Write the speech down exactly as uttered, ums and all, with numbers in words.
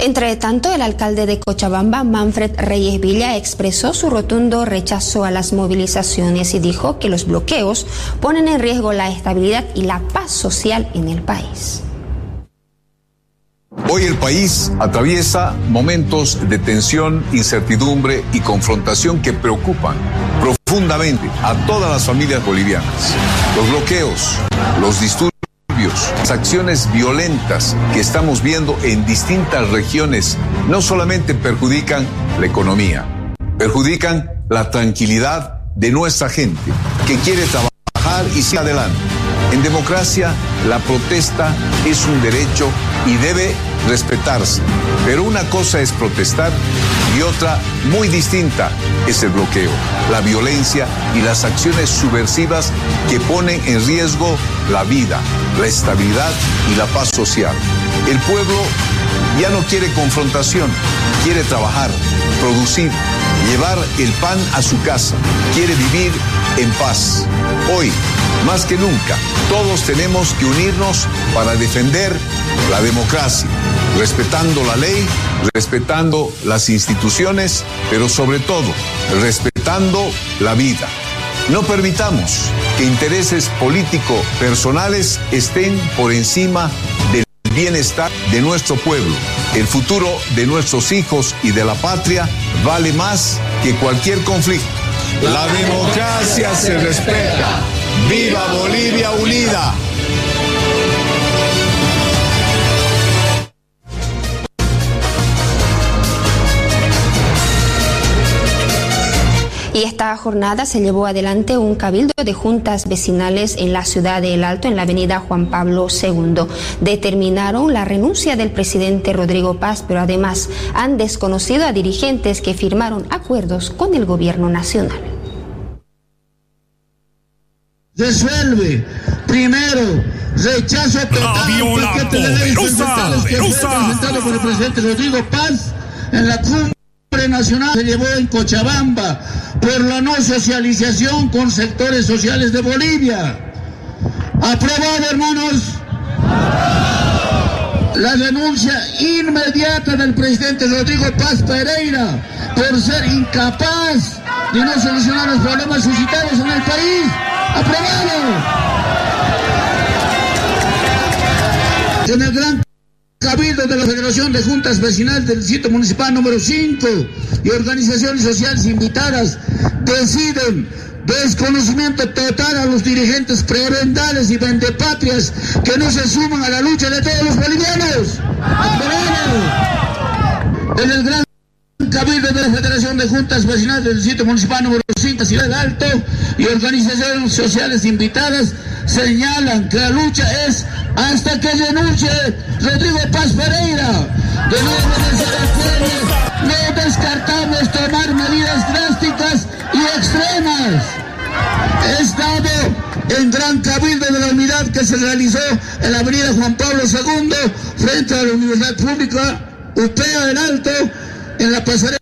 Entre tanto, el alcalde de Cochabamba, Manfred Reyes Villa, expresó su rotundo rechazo a las movilizaciones y dijo que los bloqueos ponen en riesgo la estabilidad y la paz social en el país. Hoy el país atraviesa momentos de tensión, incertidumbre y confrontación que preocupan profundamente a todas las familias bolivianas. Los bloqueos, los disturbios, las acciones violentas que estamos viendo en distintas regiones no solamente perjudican la economía, perjudican la tranquilidad de nuestra gente que quiere trabajar y seguir adelante. En democracia, la protesta es un derecho y debe respetarse. Pero una cosa es protestar y otra muy distinta es el bloqueo, la violencia y las acciones subversivas que ponen en riesgo la vida, la estabilidad y la paz social. El pueblo ya no quiere confrontación, quiere trabajar, producir, llevar el pan a su casa, quiere vivir en paz. Hoy, más que nunca, todos tenemos que unirnos para defender la democracia, respetando la ley, respetando las instituciones, pero sobre todo, respetando la vida. No permitamos que intereses políticos personales estén por encima del bienestar de nuestro pueblo. El futuro de nuestros hijos y de la patria vale más que cualquier conflicto. La democracia se respeta. ¡Viva Bolivia unida! Y esta jornada se llevó adelante un cabildo de juntas vecinales en la ciudad de El Alto, en la avenida Juan Pablo segundo. Determinaron la renuncia del presidente Rodrigo Paz, pero además han desconocido a dirigentes que firmaron acuerdos con el gobierno nacional. Resuelve, primero, rechazo total al paquete de leyes presentados que fue presentado por el presidente Rodrigo Paz en la cumbre nacional que se llevó en Cochabamba por la no socialización con sectores sociales de Bolivia. ¿Aprobado, hermanos? La denuncia inmediata del presidente Rodrigo Paz Pereira por ser incapaz de no solucionar los problemas suscitados en el país. ¡Aprobado! En el gran cabildo de la Federación de Juntas Vecinales del Distrito Municipal número cinco y organizaciones sociales invitadas deciden desconocimiento total a los dirigentes prebendales y vendepatrias que no se suman a la lucha de todos los bolivianos. ¡Aprobado! En el gran cabildo de la Federación de Juntas Vecinales del Distrito Municipal número cinco, Ciudad del Alto, y organizaciones sociales invitadas señalan que la lucha es hasta que denuncie Rodrigo Paz Pereira. De no obedecer acuerdos, no descartamos tomar medidas drásticas y extremas. He estado en gran cabildo de la unidad que se realizó en la avenida Juan Pablo segundo, frente a la Universidad Pública U P A del Alto, en la pasarela